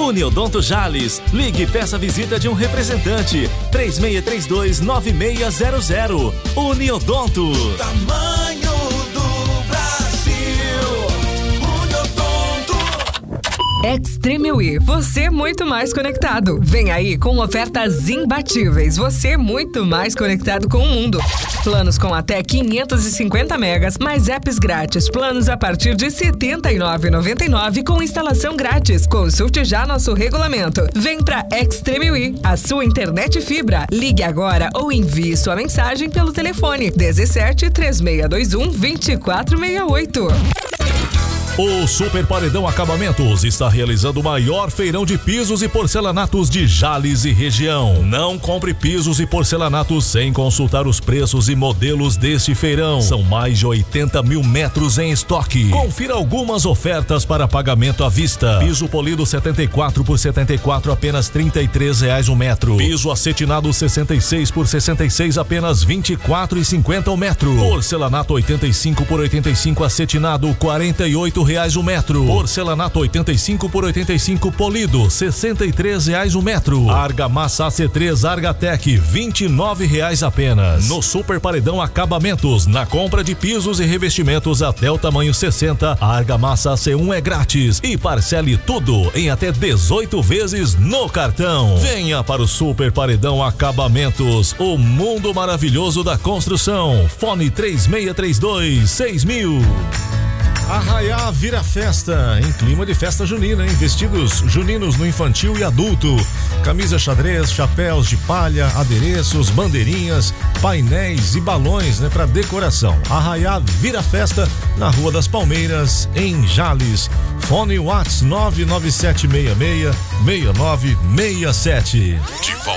Uniodonto Jales. Ligue e peça a visita de um representante. 3632-9600. Uniodonto. Tamanho do Brasil. Uniodonto. Extreme UI, você muito mais conectado. Vem aí com ofertas imbatíveis. Você muito mais conectado com o mundo. Planos com até 550 megas, mais apps grátis. Planos a partir de R$ 79,99 com instalação grátis. Consulte já nosso regulamento. Vem pra Extreme UI, a sua internet fibra. Ligue agora ou envie sua mensagem pelo telefone 17 3621 2468. O Super Paredão Acabamentos está realizando o maior feirão de pisos e porcelanatos de Jales e região. Não compre pisos e porcelanatos sem consultar os preços e modelos deste feirão. São mais de 80 mil metros em estoque. Confira algumas ofertas para pagamento à vista. Piso polido 74 por 74, apenas R$ 33,00 o metro. Piso acetinado 66 por 66, apenas R$ 24,50 o metro. Porcelanato 85 por 85 acetinado, R$ 48,00 o metro. Porcelanato 85 por 85 polido, R$ 63,00 o metro. Argamassa AC3 Argatec, R$ 29,00 apenas. No Super Paredão Acabamentos, na compra de pisos e revestimentos até o tamanho 60, a argamassa AC1 é grátis e parcele tudo em até 18 vezes no cartão. Venha para o Super Paredão Acabamentos, o mundo maravilhoso da construção. Fone 3632-6000. Arraiá Vira Festa, em clima de festa junina, hein? Vestidos juninos no infantil e adulto. Camisa xadrez, chapéus de palha, adereços, bandeirinhas, painéis e balões, né, para decoração. Arraiá Vira Festa, na Rua das Palmeiras, em Jales. Fone WhatsApp 99766-6967.